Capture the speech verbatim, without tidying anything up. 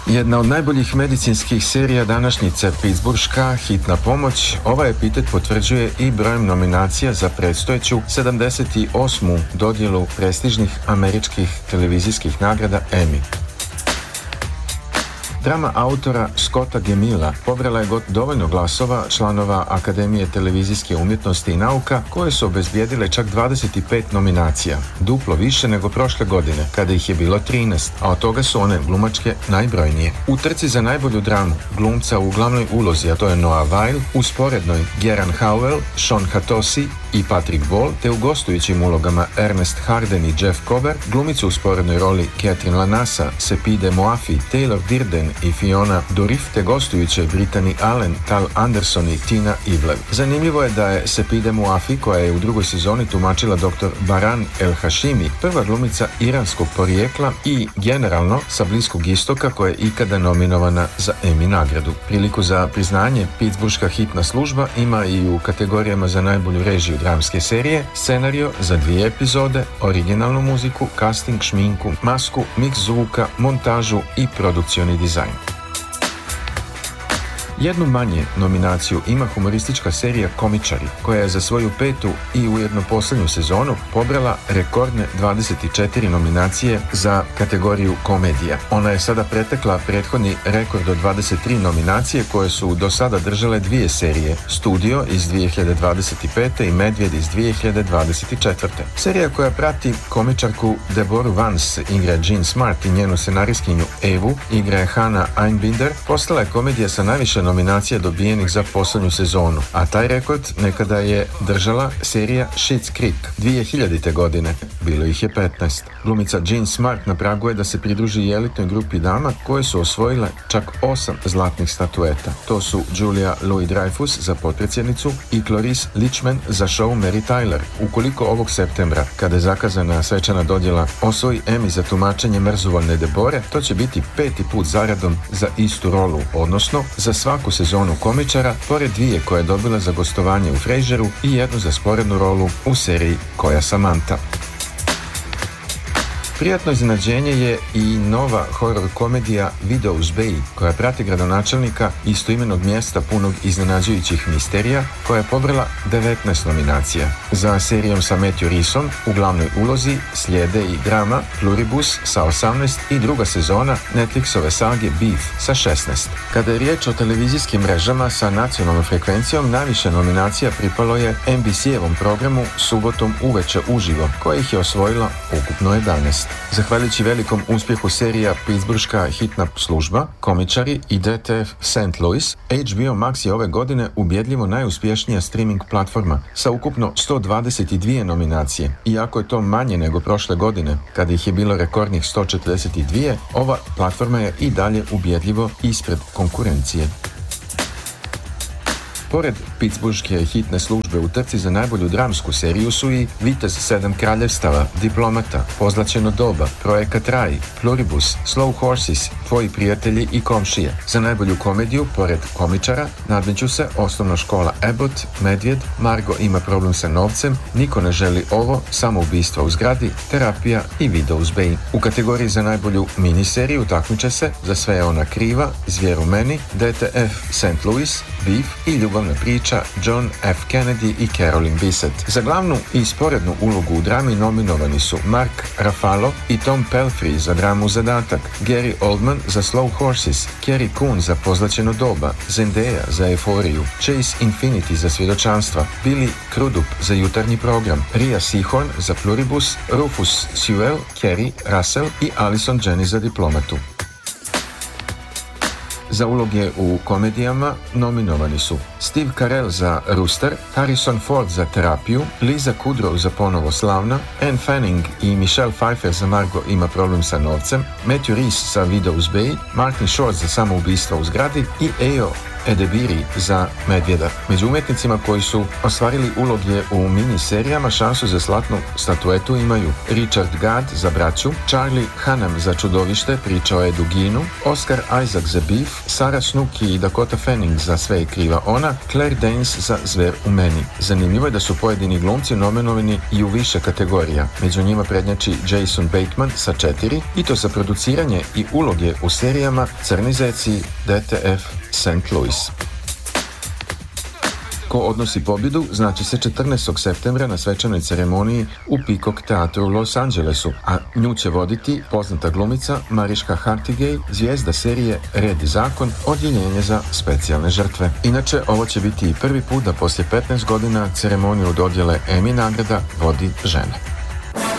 Jedna od najboljih medicinskih serija današnjice, Pittsburghška hitna pomoć, ovaj epitet potvrđuje i brojem nominacija za predstojeću sedamdeset osmu dodjelu prestižnih američkih televizijskih nagrada Emmy. Drama autora Scotta Gemilla pobrala je god dovoljno glasova članova Akademije televizijske umjetnosti i nauka, koje su obezbijedile čak dvadeset pet nominacija, duplo više nego prošle godine, kada ih je bilo trinaest, a od toga su one glumačke najbrojnije. U trci za najbolju dramu, glumca u glavnoj ulozi, a to je Noah Wyle, u sporednoj Geran Howell, Sean Hatosy i Patrick Ball, te u gostujućim ulogama Ernest Harden i Jeff Cober, glumicu u sporednoj roli Catherine Lanassa, Sepide Moafi, Taylor Dirden i Fiona Dourif, te gostujuće Brittany Allen, Tal Anderson i Tina Ivlev. Zanimljivo je da je Sepide Moafi, koja je u drugoj sezoni tumačila doktor Baran El Hashimi, prva glumica iranskog porijekla i generalno sa Bliskog istoka koja je ikada nominovana za Emmy nagradu. Priliku za priznanje Pittsburghška hitna služba ima i u kategorijama za najbolju režiju dramske serije, scenario za dvije epizode, originalnu muziku, casting, šminku, masku, miks zvuka, montažu i produkcioni dizajn. Jednu manje nominaciju ima humoristička serija Komičari, koja je za svoju petu i ujedno posljednju sezonu pobrala rekordne dvadeset četiri nominacije za kategoriju komedija. Ona je sada pretekla prethodni rekord od dvadeset tri nominacije koje su do sada držale dvije serije, Studio iz dvije hiljade dvadeset pete i Medvjed iz dvije hiljade dvadeset četvrte. Serija koja prati komičarku Deboru Vance igra Jean Smart i njenu scenarijskinju Evu igra Hannah Einbinder, postala je komedija sa najviše nominacija dobijenih za posljednju sezonu, a taj rekord nekada je držala serija Schitt's Creek dvije hiljadite godine. Bilo ih je petnaest. Glumica Jean Smart na pragu je da se pridruži i elitnoj grupi dama koje su osvojile čak osam zlatnih statueta. To su Julia Louis-Dreyfus za potpredsjednicu i Cloris Leachman za show Mary Tyler. Ukoliko ovog septembra, kada je zakazana svečana dodjela, osvoji Emmy za tumačenje mrzovoljne Debore, to će biti peti put zaradom za istu rolu, odnosno za svaku sezonu Komičara, pored dvije koje je dobila za gostovanje u Frasieru i jednu za sporednu rolu u seriji Koja Samanta. Prijatno iznenađenje je i nova horror komedija Widow's Bay, koja prati gradonačelnika istoimenog mjesta punog iznenađujućih misterija, koja je pobrala devetnaest nominacija. Za serijom sa Matthew Reesom u glavnoj ulozi slijede i drama Pluribus sa osamnaest i druga sezona Netflixove sage Beef sa šesnaest. Kada je riječ o televizijskim mrežama sa nacionalnom frekvencijom, najviše nominacija pripalo je N B C-evom programu Subotom uveče uživo, koja ih je osvojila ukupno jedanaest. Zahvaljujući velikom uspjehu serija Pittsburghška hitna služba, Komičari i D T F Saint Louis, H B O Max je ove godine ubjedljivo najuspješnija streaming platforma sa ukupno sto dvadeset dvije nominacije. Iako je to manje nego prošle godine, kada ih je bilo rekordnih sto četrdeset dvije, ova platforma je i dalje ubjedljivo ispred konkurencije. Pored Pittsburghške hitne službe u trci za najbolju dramsku seriju su i Vitez sedam kraljevstava, Diplomata, Pozlaćeno doba, Projekat Raj, Pluribus, Slow Horses, Tvoji prijatelji i komšije. Za najbolju komediju, pored Komičara, nadmeću se Osnovna škola Abbott, Medvjed, Margo ima problem sa novcem, Niko ne želi ovo, Samoubistva u zgradi, Terapija i Widow's Bay. U kategoriji za najbolju miniseriju takmiče se Za sve je ona kriva, Zvijer u meni, D T F Saint Louis, Beef i Ljubavna priča John F. Kennedy i Carolyn Bissett. Za glavnu i sporednu ulogu u drami nominovani su Mark Ruffalo i Tom Pelfrey za dramu Zadatak, Gary Oldman za Slow Horses, Carrie Coon za Pozlaćeno doba, Zendaya za Euforiju, Chase Infinity za Svjedočanstva, Billy Crudup za Jutarnji program, Rhea Seehorn za Pluribus, Rufus Sewell, Kerry Russell i Allison Janney za Diplomatu. Za uloge u komedijama nominovani su Steve Carell za Rooster, Harrison Ford za Terapiju, Lisa Kudrow za Ponovo slavna, Anne Fanning i Michelle Pfeiffer za Margo ima problem sa novcem, Matthew Reese za Widow's Bay, Martin Short za Samoubistva u zgradi i Ejo Edebiri za Medvjeda. Među umjetnicima koji su ostvarili uloge u miniserijama šansu za zlatnu statuetu imaju Richard Gad za Braću, Charlie Hunnam za Čudovište, priča o Edu Geenu, Oscar Isaac za Beef, Sarah Snook i Dakota Fanning za Sve je kriva ona, Claire Danes za Zver u meni. Zanimljivo je da su pojedini glumci nominovani i u više kategorija. Među njima prednjači Jason Bateman sa četiri, i to za produciranje i uloge u serijama Crni zec i D T F Saint Louis. Ko odnosi pobjedu znaće se četrnaestog septembra na svečanoj ceremoniji u Peacock teatru u Los Angelesu, a nju će voditi poznata glumica Mariška Hargitay, zvijezda serije Red i zakon, odjeljenje za specijalne žrtve. Inače, ovo će biti i prvi put da poslije petnaest godina ceremoniju dodjele Emmy nagrada vodi žena.